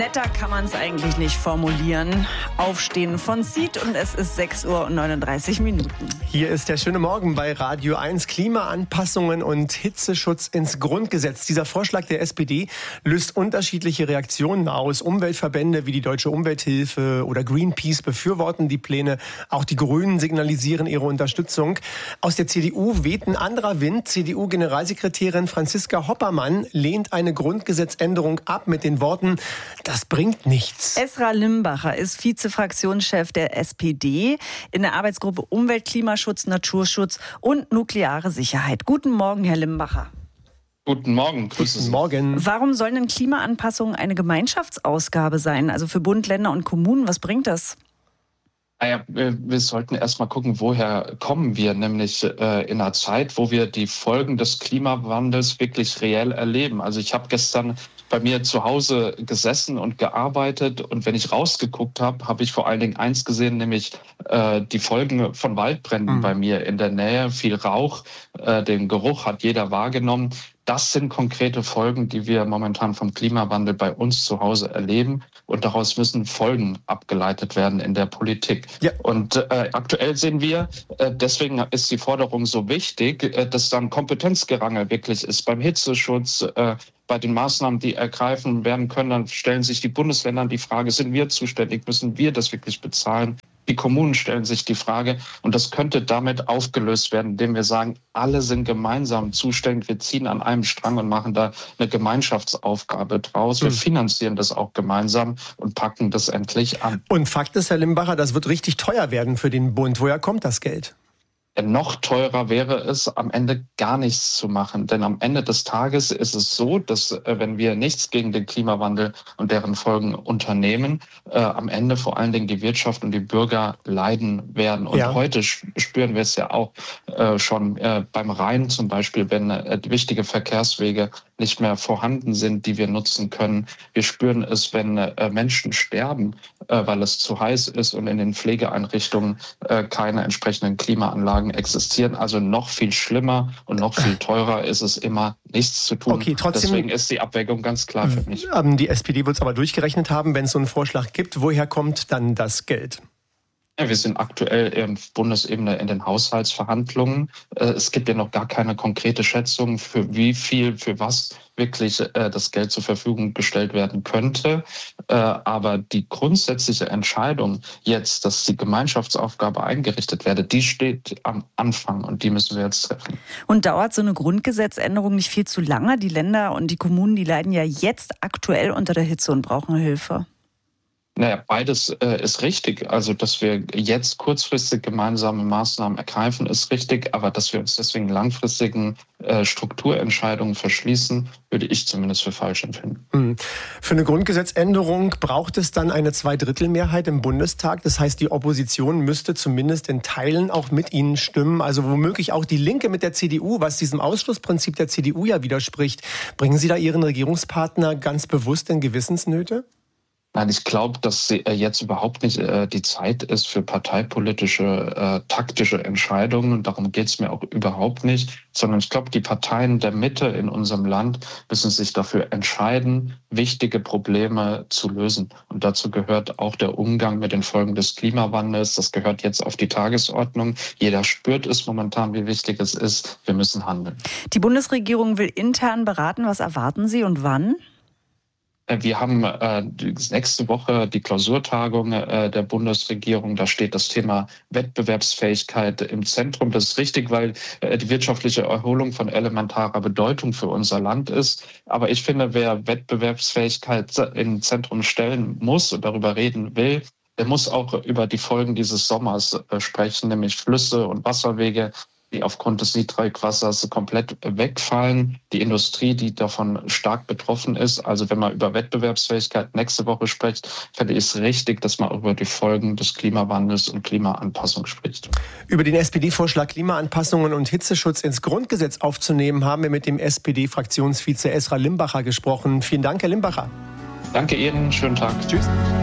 Netter kann man es eigentlich nicht formulieren. Aufstehen von Seed und es ist 6:39 Uhr. Hier ist der schöne Morgen bei Radio 1. Klimaanpassungen und Hitzeschutz ins Grundgesetz. Dieser Vorschlag der SPD löst unterschiedliche Reaktionen aus. Umweltverbände wie die Deutsche Umwelthilfe oder Greenpeace befürworten die Pläne. Auch die Grünen signalisieren ihre Unterstützung. Aus der CDU weht ein anderer Wind. CDU-Generalsekretärin Franziska Hoppermann lehnt eine Grundgesetzänderung ab mit den Worten: Das bringt nichts. Esra Limbacher ist Vizefraktionschef der SPD in der Arbeitsgruppe Umwelt, Klimaschutz, Naturschutz und nukleare Sicherheit. Guten Morgen, Herr Limbacher. Guten Morgen, grüße Sie. Guten Morgen. Warum sollen denn Klimaanpassungen eine Gemeinschaftsausgabe sein? Also für Bund, Länder und Kommunen, was bringt das? Naja, wir sollten erst mal gucken, woher kommen wir, nämlich in einer Zeit, wo wir die Folgen des Klimawandels wirklich reell erleben. Also ich habe gestern bei mir zu Hause gesessen und gearbeitet und wenn ich rausgeguckt habe, habe ich vor allen Dingen eins gesehen, nämlich die Folgen von Waldbränden bei mir in der Nähe, viel Rauch, den Geruch hat jeder wahrgenommen. Das sind konkrete Folgen, die wir momentan vom Klimawandel bei uns zu Hause erleben. Und daraus müssen Folgen abgeleitet werden in der Politik. Ja. Und aktuell sehen wir, deswegen ist die Forderung so wichtig, dass dann Kompetenzgerangel wirklich ist beim Hitzeschutz, bei den Maßnahmen, die ergreifen werden können. Dann stellen sich die Bundesländer die Frage, sind wir zuständig, müssen wir das wirklich bezahlen? Die Kommunen stellen sich die Frage, und das könnte damit aufgelöst werden, indem wir sagen, alle sind gemeinsam zuständig, wir ziehen an einem Strang und machen da eine Gemeinschaftsaufgabe draus. Wir finanzieren das auch gemeinsam und packen das endlich an. Und Fakt ist, Herr Limbacher, das wird richtig teuer werden für den Bund. Woher kommt das Geld? Noch teurer wäre es, am Ende gar nichts zu machen. Denn am Ende des Tages ist es so, dass wenn wir nichts gegen den Klimawandel und deren Folgen unternehmen, am Ende vor allen Dingen die Wirtschaft und die Bürger leiden werden. Und heute spüren wir es ja auch schon beim Rhein zum Beispiel, wenn wichtige Verkehrswege nicht mehr vorhanden sind, die wir nutzen können. Wir spüren es, wenn Menschen sterben, weil es zu heiß ist und in den Pflegeeinrichtungen keine entsprechenden Klimaanlagen existieren. Also noch viel schlimmer und noch viel teurer ist es immer, nichts zu tun. Okay, trotzdem, deswegen ist die Abwägung ganz klar für mich. Die SPD wird es aber durchgerechnet haben, wenn es so einen Vorschlag gibt. Woher kommt dann das Geld? Ja, wir sind aktuell auf Bundesebene in den Haushaltsverhandlungen. Es gibt ja noch gar keine konkrete Schätzung, für wie viel, für was wirklich das Geld zur Verfügung gestellt werden könnte. Aber die grundsätzliche Entscheidung jetzt, dass die Gemeinschaftsaufgabe eingerichtet werde, die steht am Anfang und die müssen wir jetzt treffen. Und dauert so eine Grundgesetzänderung nicht viel zu lange? Die Länder und die Kommunen, die leiden ja jetzt aktuell unter der Hitze und brauchen Hilfe. Naja, beides ist richtig. Also, dass wir jetzt kurzfristig gemeinsame Maßnahmen ergreifen, ist richtig. Aber dass wir uns deswegen langfristigen Strukturentscheidungen verschließen, würde ich zumindest für falsch empfinden. Für eine Grundgesetzänderung braucht es dann eine Zweidrittelmehrheit im Bundestag. Das heißt, die Opposition müsste zumindest in Teilen auch mit Ihnen stimmen. Also womöglich auch die Linke mit der CDU, was diesem Ausschlussprinzip der CDU ja widerspricht. Bringen Sie da Ihren Regierungspartner ganz bewusst in Gewissensnöte? Nein, ich glaube, dass jetzt überhaupt nicht die Zeit ist für parteipolitische, taktische Entscheidungen. Und darum geht es mir auch überhaupt nicht. Sondern ich glaube, die Parteien der Mitte in unserem Land müssen sich dafür entscheiden, wichtige Probleme zu lösen. Und dazu gehört auch der Umgang mit den Folgen des Klimawandels. Das gehört jetzt auf die Tagesordnung. Jeder spürt es momentan, wie wichtig es ist. Wir müssen handeln. Die Bundesregierung will intern beraten. Was erwarten Sie und wann? Wir haben nächste Woche die Klausurtagung der Bundesregierung. Da steht das Thema Wettbewerbsfähigkeit im Zentrum. Das ist richtig, weil die wirtschaftliche Erholung von elementarer Bedeutung für unser Land ist. Aber ich finde, wer Wettbewerbsfähigkeit im Zentrum stellen muss und darüber reden will, der muss auch über die Folgen dieses Sommers sprechen, nämlich Flüsse und Wasserwege, die aufgrund des Niedrigwassers komplett wegfallen. Die Industrie, die davon stark betroffen ist. Also wenn man über Wettbewerbsfähigkeit nächste Woche spricht, finde ich es richtig, dass man über die Folgen des Klimawandels und Klimaanpassung spricht. Über den SPD-Vorschlag, Klimaanpassungen und Hitzeschutz ins Grundgesetz aufzunehmen, haben wir mit dem SPD-Fraktionsvize Esra Limbacher gesprochen. Vielen Dank, Herr Limbacher. Danke Ihnen, schönen Tag. Tschüss.